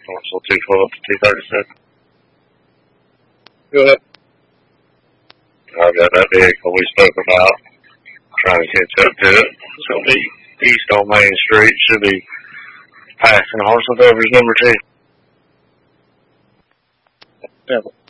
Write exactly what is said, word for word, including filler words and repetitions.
Marshall two twelve to two thirty-seven. Go ahead. I've got that vehicle we spoke about. Trying to catch up to it. It's going to be east on Main Street. Should be passing Hartsel Beverage number two. Yeah.